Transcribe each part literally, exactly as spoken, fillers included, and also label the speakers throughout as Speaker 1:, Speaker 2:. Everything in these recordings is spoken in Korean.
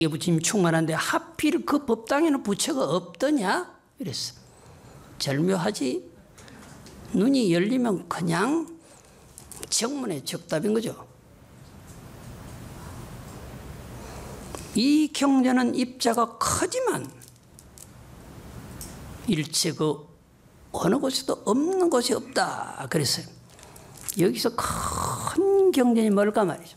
Speaker 1: 부처님 충만한데 하필 그 법당에는 부처가 없더냐? 이랬어. 절묘하지. 눈이 열리면 그냥 정문의 적답인 거죠. 이 경전은 입자가 크지만 일체 그 어느 곳에도 없는 곳이 없다 그랬어요. 여기서 큰 경전이 뭘까 말이죠.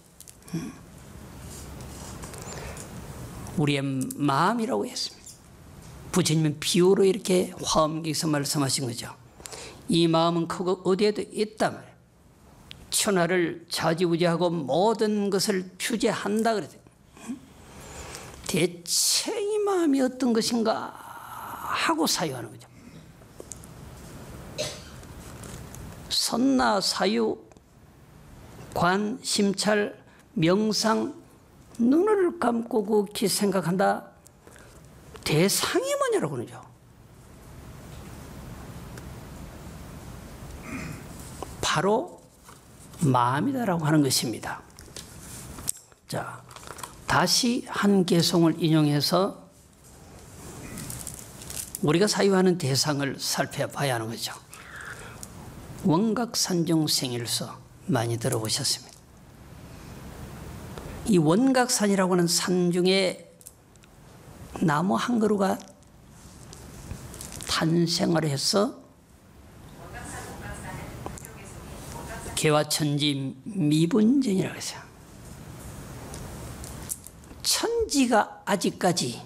Speaker 1: 우리의 마음이라고 했습니다. 부처님은 비유로 이렇게 화엄경에서 말씀하신 거죠. 이 마음은 크고 어디에도 있다 말이에요. 천하를 좌지우지하고 모든 것을 주재한다 그랬어요. 대체 이 마음이 어떤 것인가 하고 사유하는 거죠. 선나 사유 관 심찰 명상 눈을 감고 그렇게 생각한다. 대상이 뭐냐라고 그러죠. 바로 마음이다라고 하는 것입니다. 자, 다시 한 개송을 인용해서 우리가 사유하는 대상을 살펴봐야 하는 거죠. 원각산중생일서 많이 들어보셨습니다. 이 원각산이라고 하는 산 중에 나무 한 그루가 탄생을 해서 개화천지 미분전이라고 했어요. 천지가 아직까지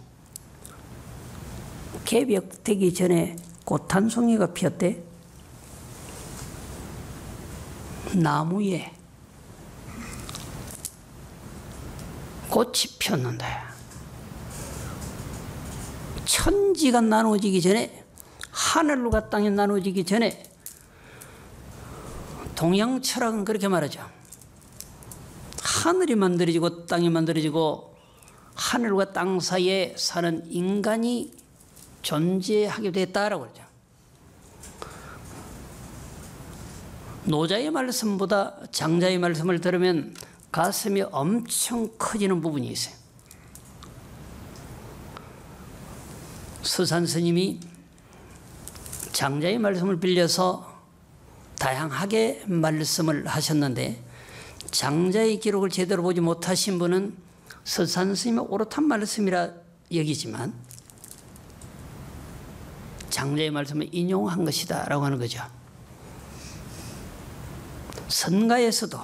Speaker 1: 개벽되기 전에 꽃한송이가 피었대. 나무에 꽃이 폈는데 천지가 나눠지기 전에, 하늘과 땅이 나눠지기 전에, 동양 철학은 그렇게 말하죠. 하늘이 만들어지고 땅이 만들어지고 하늘과 땅 사이에 사는 인간이 존재하게 됐다라고 그러죠. 노자의 말씀보다 장자의 말씀을 들으면 가슴이 엄청 커지는 부분이 있어요. 서산 스님이 장자의 말씀을 빌려서 다양하게 말씀을 하셨는데, 장자의 기록을 제대로 보지 못하신 분은 서산 스님의 옳은 말씀이라 여기지만 장자의 말씀을 인용한 것이다 라고 하는 거죠. 선가에서도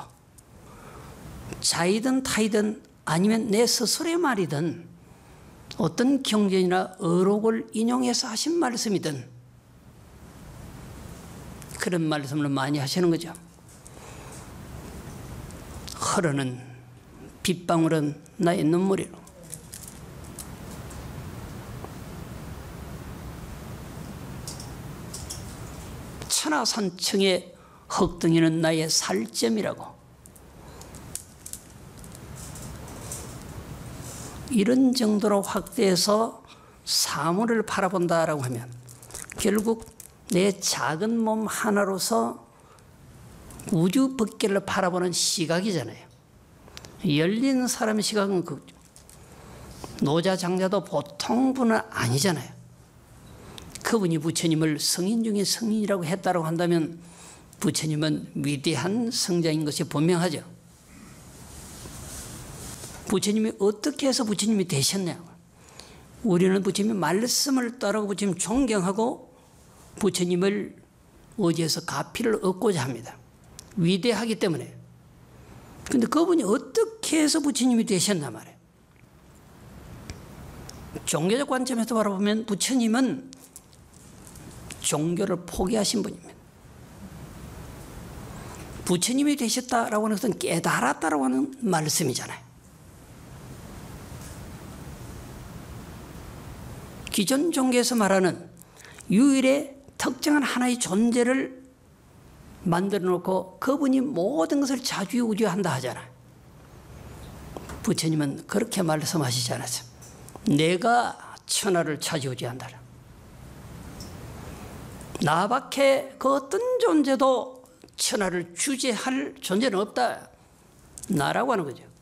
Speaker 1: 자이든 타이든 아니면 내 스스로의 말이든 어떤 경전이나 어록을 인용해서 하신 말씀이든 그런 말씀을 많이 하시는 거죠. 흐르는 빗방울은 나의 눈물이로, 천하산청의 흙덩이는 나의 살점이라고, 이런 정도로 확대해서 사물을 바라본다라고 하면 결국 내 작은 몸 하나로서 우주 밖을 바라보는 시각이잖아요. 열린 사람의 시각은 그 노자 장자도 보통 분은 아니잖아요. 그분이 부처님을 성인 중에 성인이라고 했다고 한다면 부처님은 위대한 성자인 것이 분명하죠. 부처님이 어떻게 해서 부처님이 되셨냐? 우리는 부처님의 말씀을 따르고 부처님 존경하고 부처님을 의지해서 가피를 얻고자 합니다. 위대하기 때문에. 그런데 그분이 어떻게 해서 부처님이 되셨나 말이에요. 종교적 관점에서 바라보면 부처님은 종교를 포기하신 분입니다. 부처님이 되셨다라고 하는 것은 깨달았다라고 하는 말씀이잖아요. 기존 종교에서 말하는 유일의 특정한 하나의 존재를 만들어 놓고 그분이 모든 것을 좌지우지한다 하잖아요. 부처님은 그렇게 말씀하시지 않았어요. 내가 천하를 좌지우지한다. 나밖에 그 어떤 존재도 천하를 주재할 존재는 없다. 나라고 하는 거죠.